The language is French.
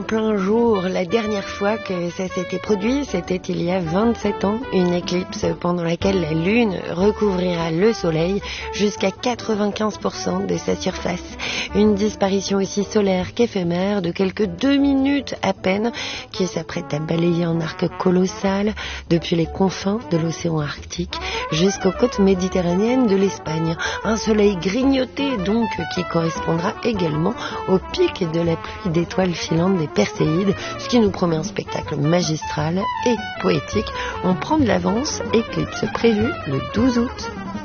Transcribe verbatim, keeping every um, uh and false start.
en plein jour. La dernière fois que ça s'était produit, c'était il y a vingt-sept ans, une éclipse pendant laquelle la Lune recouvrira le Soleil jusqu'à quatre-vingt-quinze pour cent de sa surface. Une disparition aussi solaire qu'éphémère de quelques deux minutes à peine, qui s'apprête à balayer un arc colossal depuis les confins de l'océan Arctique jusqu'aux côtes méditerranéennes de l'Espagne. Un soleil grignoté donc qui correspondra également au pic de la pluie d'étoiles filantes des Perséides, ce qui nous promet un spectacle magistral et poétique. On prend de l'avance, éclipse prévue le douze août.